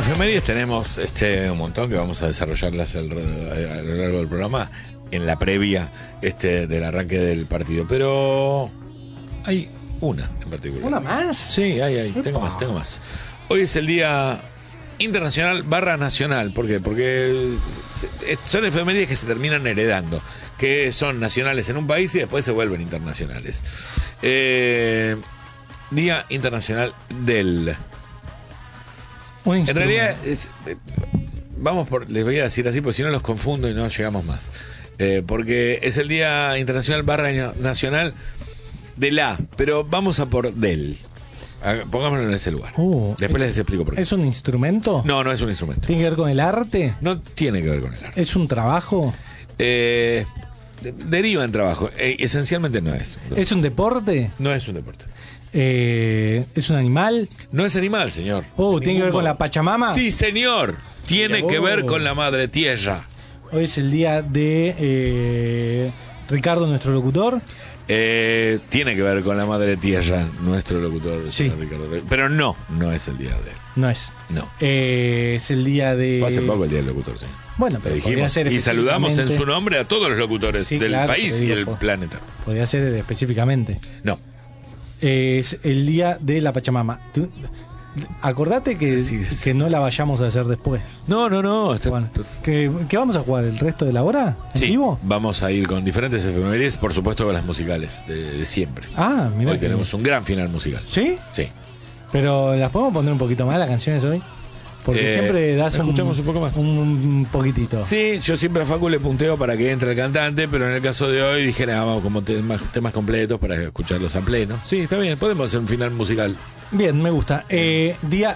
efemérides tenemos un montón que vamos a desarrollarlas a lo largo del programa en la previa del arranque del partido. Pero hay una en particular. ¿Una más? Sí, hay. Tengo más. Hoy es el Día Internacional / Nacional. ¿Por qué? Porque son efemérides que se terminan heredando, que son nacionales en un país y después se vuelven internacionales. Día Internacional del... En realidad, les voy a decir así, porque si no los confundo y no llegamos más. Porque es el Día Internacional / Nacional de la, pero vamos a por del. Pongámoslo en ese lugar. Después les explico por qué. ¿Es un instrumento? No, no es un instrumento. ¿Tiene que ver con el arte? No tiene que ver con el arte. ¿Es un trabajo? Deriva en trabajo. Esencialmente no es. ¿Es un deporte? No es un deporte. ¿Es un animal? No es animal, señor. ¿Tiene que ver con la Pachamama? Sí, señor. Tiene que ver con la madre tierra. Hoy es el día de Ricardo, nuestro locutor. Tiene que ver con la madre tierra, nuestro locutor. Sí. Ricardo. Pero no es el día de él. No es. No. Es el día de... Fue hace poco el día del locutor, sí. Bueno, pero podría ser y saludamos en específicamente... su nombre a todos los locutores del país y del planeta. Podría ser específicamente. No. Es el día de la Pachamama. Acordate que no la vayamos a hacer después. No. Bueno, ¿qué vamos a jugar el resto de la hora? ¿En vivo? Vamos a ir con diferentes efemérides, por supuesto con las musicales de siempre. Mira. Hoy tenemos un gran final musical. ¿Sí? Sí. Pero ¿las podemos poner un poquito más las canciones hoy? Porque siempre das escuchamos un poco más. Un poquitito. Sí, yo siempre a Facu le punteo para que entre el cantante, pero en el caso de hoy dije, vamos como temas completos para escucharlos a pleno. Sí, está bien, podemos hacer un final musical. Bien, me gusta. Día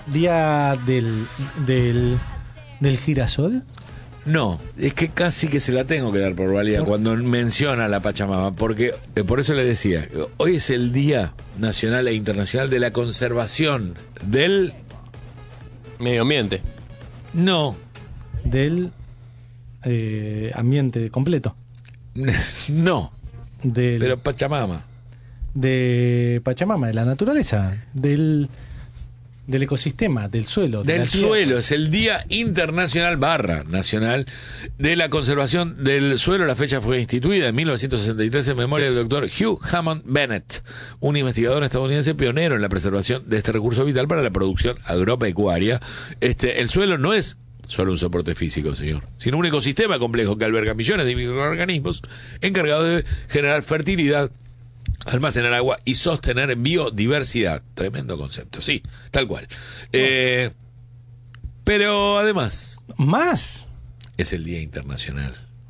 del girasol. No, es que casi que se la tengo que dar por válida cuando menciona la Pachamama, porque por eso le decía, hoy es el Día Nacional e Internacional de la Conservación del... Medio ambiente. No. Del ambiente completo. No. Pero Pachamama. De Pachamama, de la naturaleza, del ecosistema, del suelo. Del suelo, es el Día Internacional / Nacional de la Conservación del Suelo. La fecha fue instituida en 1963 en memoria del doctor Hugh Hammond Bennett, un investigador estadounidense pionero en la preservación de este recurso vital para la producción agropecuaria. El suelo no es solo un soporte físico, señor, sino un ecosistema complejo que alberga millones de microorganismos encargados de generar fertilidad, almacenar agua y sostener biodiversidad. Tremendo concepto, sí, tal cual. Pero además... ¿Más? Es el Día Internacional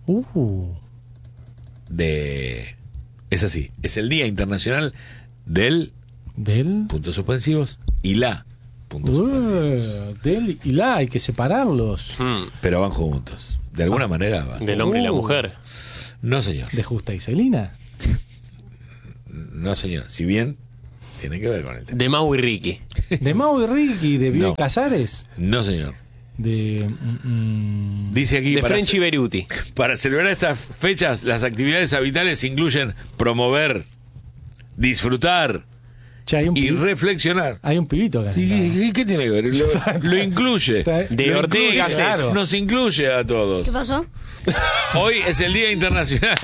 Es así, es el Día Internacional del... puntos suspensivos y la... puntos suspensivos. Del y la, hay que separarlos. Pero van juntos. De alguna manera van. Del hombre y la mujer. No, señor. ¿De Justa y Celina? No, señor. Si bien tiene que ver con el tema. De Mau y Ricky. ¿De Mau y Ricky? ¿De Bioy Casares? No, señor. Dice aquí... De Frenchy Beruti. Para celebrar estas fechas, las actividades habituales incluyen promover, disfrutar y reflexionar. Hay un pibito acá. ¿Y qué tiene que ver? Lo incluye. De Ortega. Claro. Nos incluye a todos. ¿Qué pasó? Hoy es el Día Internacional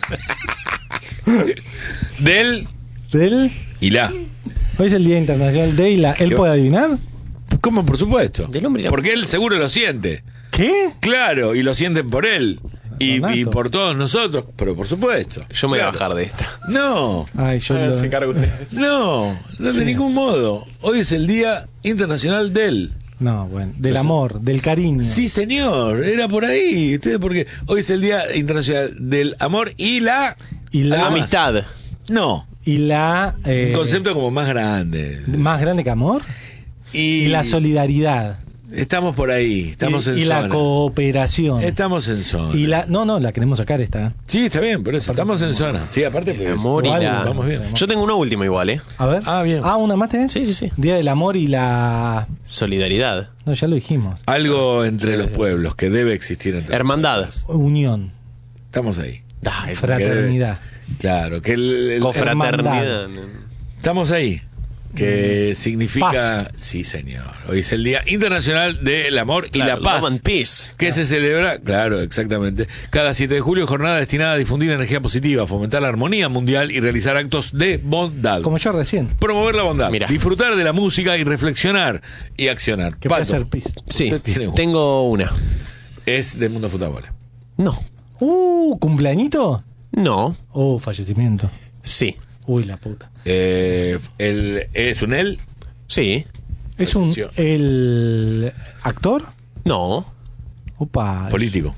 del y la. Hoy es el Día Internacional de y la. ¿Él puede adivinar? ¿Cómo? Por supuesto. Del hombre y la Porque él seguro lo siente. ¿Qué? Claro, y lo sienten por él. Y por todos nosotros, pero por supuesto. Yo me voy a bajar de esta. No. Ay, Se encarga usted. No, de ningún modo. Hoy es el Día Internacional del... No, bueno, del amor, del cariño. Sí, señor, era por ahí. Ustedes, porque hoy es el Día Internacional del Amor y la amistad. No. Y la... un concepto como más grande. ¿Más grande que amor? Y la solidaridad. Estamos por ahí, estamos en zona. Y la cooperación. Estamos en zona. Y la... No, la queremos sacar esta. Sí, está bien, por eso. Estamos en zona. Sí, aparte... El amor y la... Vamos bien. Yo tengo una última igual, A ver. Bien. ¿Una más tenés? Sí. Día del amor y la... Solidaridad. No, ya lo dijimos. Algo entre los pueblos que debe existir entre Hermandad. los pueblos. Unión. Estamos ahí. Fraternidad. Claro, que Confraternidad. Estamos ahí. que significa... Paz. Sí, señor. Hoy es el Día Internacional del Amor y la Paz. Love and Peace. Que se celebra, claro, exactamente, cada 7 de julio, jornada destinada a difundir energía positiva, fomentar la armonía mundial y realizar actos de bondad. Como yo recién. Promover la bondad, Mira. disfrutar de la música y reflexionar y accionar. Que puede Pato, ser pis. Sí, usted tiene una. tengo una. Es de Mundo Fútbol. No. ¿Cumpleañito? No. Fallecimiento. Sí. Uy, la puta. ¿Es un él? Sí. ¿Es el actor? No. Opa. Político.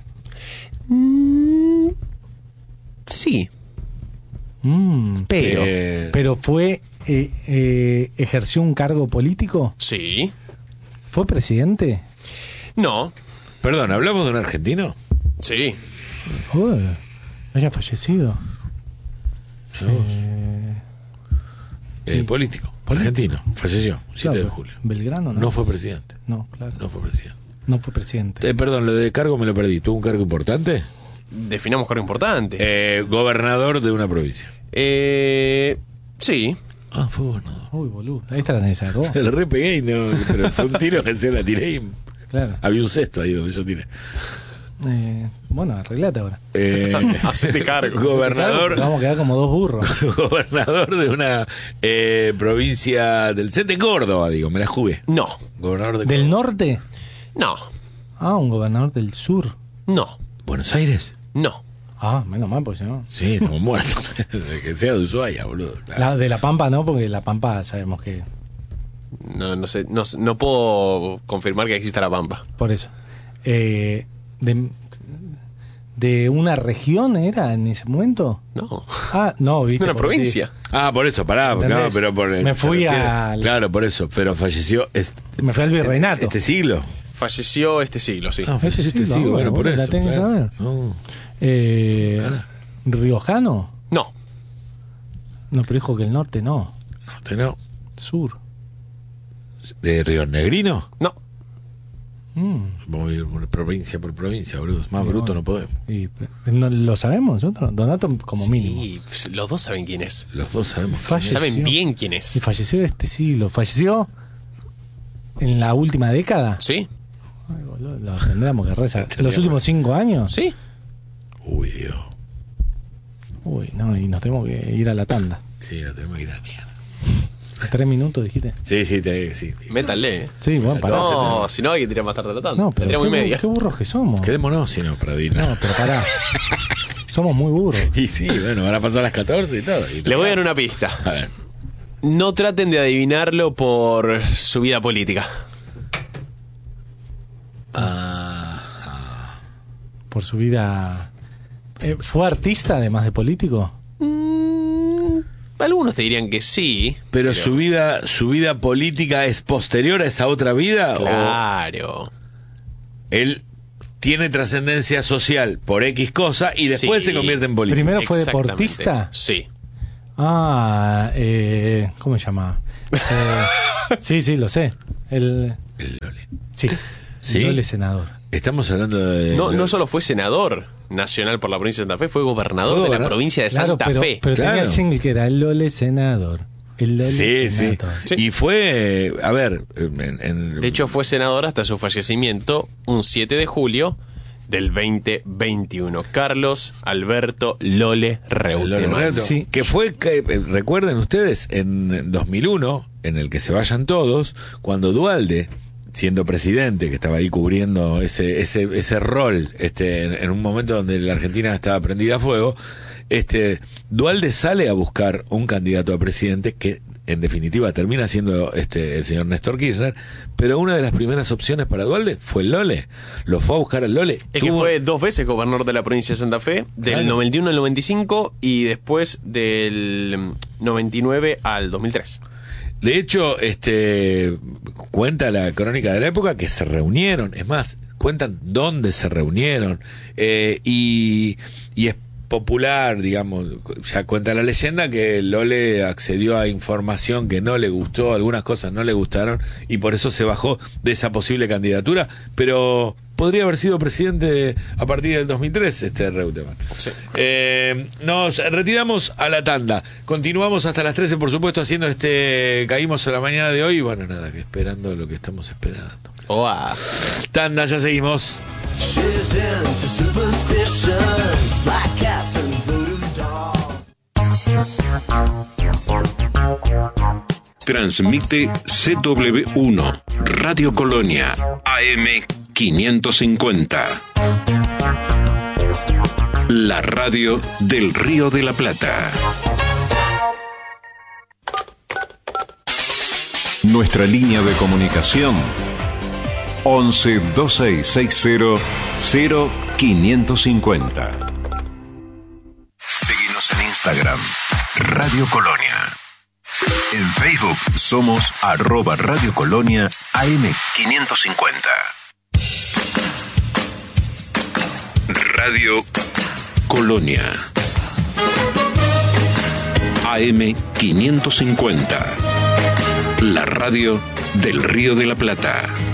Sí. Mm, Pero. pero fue. ¿Ejerció un cargo político? Sí. ¿Fue presidente? No. Perdón, ¿hablamos de un argentino? Sí. Uy, haya fallecido. Político. Argentino. Falleció. 7 de Claro, julio. Belgrano, ¿no? No fue presidente. No, claro. No fue presidente. No fue presidente. Perdón, lo de cargo me lo perdí. ¿Tuvo un cargo importante? Definamos cargo importante. Gobernador de una provincia. Sí. Ah, fue gobernador. Uy, boludo. Esta la tenés acá. El re pegué y no, pero fue un tiro que se la tiré y Claro. había un cesto ahí donde yo tiré. Bueno, arreglate ahora. Hacete cargo. Gobernador, Porque vamos a quedar como dos burros. gobernador de una provincia del centro de Córdoba, digo, me la jugué. No. Gobernador de ¿Del Córdoba. norte? No. Un gobernador del sur. No. ¿Buenos Aires? No. Menos mal, porque si no. Sí, estamos muertos. Que sea de Ushuaia, boludo. Claro. De La Pampa no, porque La Pampa sabemos que. No sé. No puedo confirmar que exista la Pampa. Por eso. ¿De una región era en ese momento? No. No, viste. De una porque provincia. Por eso, pará, ¿Entendés? no, pero por Me fui al- Claro, por eso, pero falleció me fui al virreinato. este siglo. Falleció este siglo, sí. Falleció este siglo, siglo, bueno, por la eso. tenés que claro. saber. No. ¿Riojano? No. No, pero dijo que el norte no. Usted no. Sur. ¿De Río Negrino? No. Vamos a ir provincia por provincia, boludo. Más bruto no podemos. ¿No lo sabemos nosotros? Donato como mínimo. Sí, pues, los dos saben quién es. Los dos sabemos. Falleció. Saben bien quién es. Y falleció de este siglo. ¿Falleció en la última década? ¿Sí? Ay, boludo, lo tendríamos que rezar. ¿Los últimos 5 años? ¿Sí? Uy, Dios. Uy, no, y nos tenemos que ir a la tanda. Sí, lo tenemos que ir a la mierda. 3 minutos, dijiste. Sí. Métanle. Sí, bueno, pará. No, si no hay que tirar más tarde la tanda. No, La pero tiramos y media. qué burros que somos. Quedémonos, si no, Pradino. No, pero pará. Somos muy burros. Y sí, bueno, van a pasar las 14 y todo. Y Le voy a dar una pista. A ver. No traten de adivinarlo por su vida política. Por su vida. ¿Fue artista además de político? Algunos te dirían que sí. Pero su vida política es posterior a esa otra vida, Claro. o él tiene trascendencia social por X cosa y después Sí. se convierte en político. Primero fue Exactamente. deportista. Sí. ¿Cómo se llama? Sí, lo sé. El Lole. Sí. ¿Sí? Lole senador. Estamos hablando de... No solo fue senador nacional por la provincia de Santa Fe, fue gobernador Fue de la gobernador. provincia de Claro, Santa pero Fe. tenía Claro. el jingle que era el Lole senador. El Lole Sí. senador. Sí. Y fue, a ver, De hecho, fue senador hasta su fallecimiento un 7 de julio del 2021. Carlos Alberto Lole Reutemann. Renato, Sí. que fue, recuerden ustedes, en 2001, en el que se vayan todos, cuando Duhalde, siendo presidente, que estaba ahí cubriendo ese rol, en un momento donde la Argentina estaba prendida a fuego, Duhalde sale a buscar un candidato a presidente que en definitiva termina siendo el señor Néstor Kirchner, pero una de las primeras opciones para Duhalde fue el Lole. Lo fue a buscar al Lole. Es que fue 2 veces gobernador de la provincia de Santa Fe, del Claro. 91 al 95 y después del 99 al 2003. De hecho, cuenta la crónica de la época que se reunieron, es más, cuentan dónde se reunieron, y popular, digamos, ya cuenta la leyenda que Lole accedió a información que no le gustó, algunas cosas no le gustaron y por eso se bajó de esa posible candidatura, pero podría haber sido presidente a partir del 2003 Reutemann. Sí. Nos retiramos a la tanda, continuamos hasta las 13 por supuesto haciendo caímos a la mañana de hoy y bueno, nada, que esperando lo que estamos esperando. Oa. Tanda, ya seguimos. She's into superstitions, black cats and voodoo dolls. Transmite CW1, Radio Colonia, AM 550. La radio del Río de la Plata. Nuestra línea de comunicación 11 2660 0550. Síguenos en Instagram, Radio Colonia. En Facebook somos @Radio Colonia AM550. Radio Colonia AM550. La radio del Río de la Plata.